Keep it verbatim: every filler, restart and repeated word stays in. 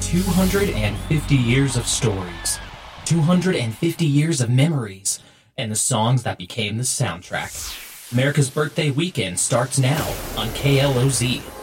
two hundred fifty years of stories, two hundred fifty years of memories, and the songs that became the soundtrack. America's Birthday Weekend starts now on K L O Z.